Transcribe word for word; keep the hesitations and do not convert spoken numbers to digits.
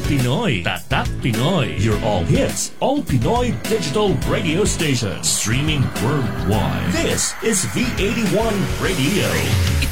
Pinoy. Tatak Pinoy. Your all hits, all Pinoy digital radio station. Streaming worldwide. This is V eighty-one Radio.